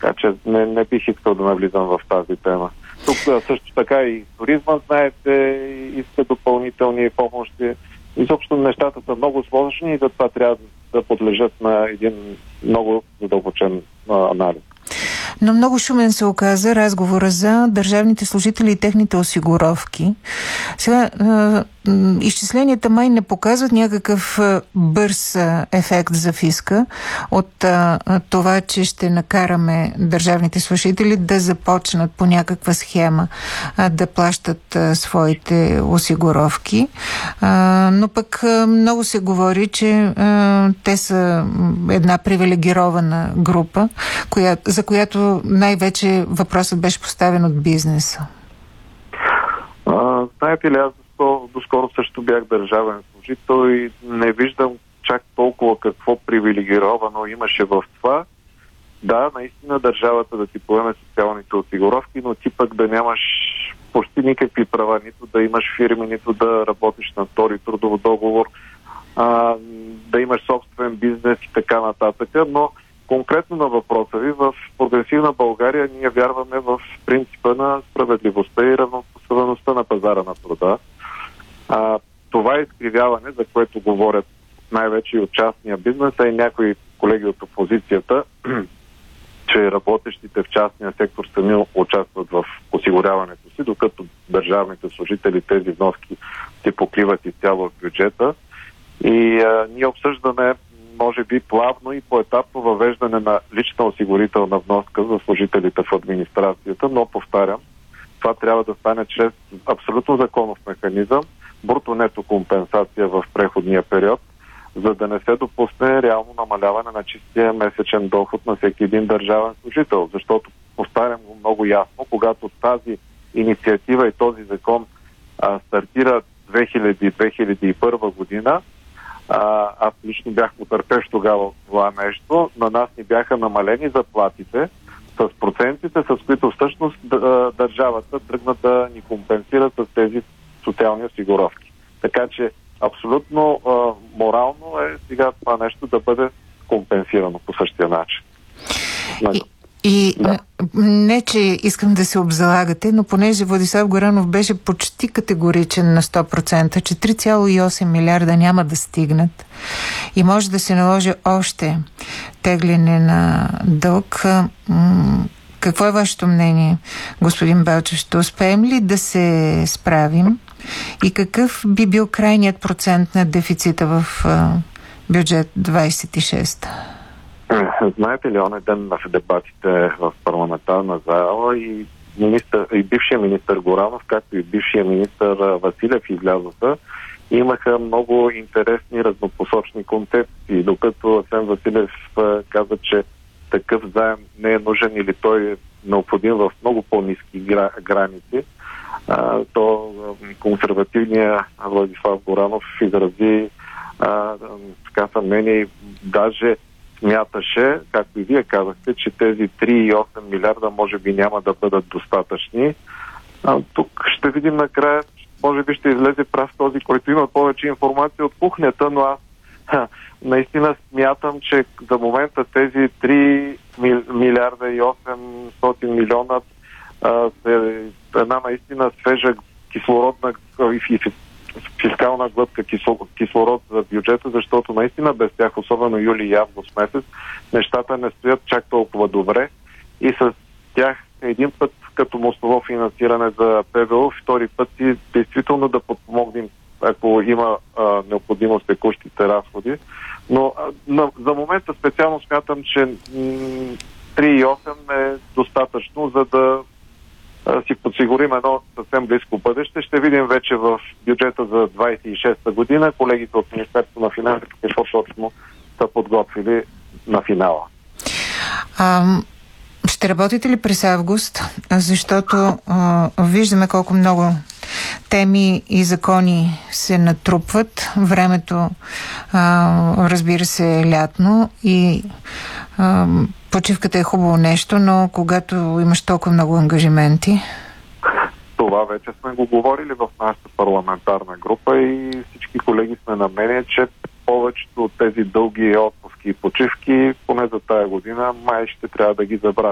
Така че не бих искал да навлизам в тази тема. Тук също така и туризма, знаете, иска допълнителни помощи. Изобщо нещата са много сложни и затова трябва да подлежат на един много задълбочен анализ. Но много шумен се оказа разговора за държавните служители и техните осигуровки. Сега, изчисленията май не показват някакъв бърз ефект за фиска от това, че ще накараме държавните служители да започнат по някаква схема да плащат своите осигуровки. Но пък много се говори, че те са една привилегирована група, за която най-вече въпросът беше поставен от бизнеса. Знаете ли, аз доскоро също бях държавен служител и не виждам чак толкова какво привилегировано имаше в това. Да, наистина държавата да ти поеме социалните осигуровки, но ти пък да нямаш почти никакви права, нито да имаш фирми, нито да работиш на втори трудов договор, да имаш собствен бизнес и така нататък, но конкретно на въпроса ви, в Прогресивна България ние вярваме в принципа на справедливостта и равнопоставеността на пазара на труда. Това изкривяване, за което говорят най-вече и от частния бизнес, а и някои колеги от опозицията, че работещите в частния сектор сами участват в осигуряването си, докато държавните служители тези вноски се покриват изцяло в бюджета. И ние обсъждаме може би плавно и поетапно въвеждане на лична осигурителна вноска за служителите в администрацията, но повтарям, това трябва да стане чрез абсолютно законов механизъм, бруто-нето компенсация в преходния период, за да не се допусне реално намаляване на чистия месечен доход на всеки един държавен служител. Защото, повтарям го много ясно, когато тази инициатива и този закон стартира 2000-2001 година, аз лично бях потърпещ тогава от това нещо, на нас ни бяха намалени заплатите с процентите, с които всъщност държавата тръгна да ни компенсира с тези социални осигуровки. Така че абсолютно морално е сега това нещо да бъде компенсирано по същия начин. Да. Не, че искам да се обзалагате, но понеже Владислав Горанов беше почти категоричен на 100%, че 3,8 милиарда няма да стигнат и може да се наложи още тегляне на дълг. Какво е вашето мнение, господин Белчев? Ще успеем ли да се справим? И какъв би бил крайният процент на дефицита в бюджет 26? Знаете ли, оня ден в дебатите в парламентарна зала и бившия министър Горанов, както и бившия министър Василев излязоха, имаха много интересни разнопосочни концепции, докато Асен Василев каза, че такъв заем не е нужен или той е необходим в много по-ниски граници. То консервативният Владислав Горанов изрази така съмнение и даже смяташе, както и вие казахте, че тези 3,8 милиарда може би няма да бъдат достатъчни. Тук ще видим накрая, може би ще излезе прав този, който има повече информация от кухнята, но аз наистина смятам, че за момента тези 3 милиарда и 800 милиона е една наистина свежа кислородна и фискална глътка кислород за бюджета, защото наистина без тях, особено юли и август месец, нещата не стоят чак толкова добре и с тях един път като мостово финансиране за ПВО, втори път и действително да подпомогнем, ако има необходимост текущите разходи. Но за момента специално смятам, че 3,8 е достатъчно, за да си подсигурим едно съвсем близко бъдеще. Ще видим вече в бюджета за 26-та година колегите от Министерството на финансите какво точно са подготвили на финала. Ще работите ли през август? Защото виждаме колко много теми и закони се натрупват. Времето, разбира се, е лятно и почивката е хубаво нещо, но когато имаш толкова много ангажименти... Това вече сме го говорили в нашата парламентарна група и всички колеги сме на мнение, че повечето от тези дълги отпуски и почивки, поне за тая година, май ще трябва да ги забравим.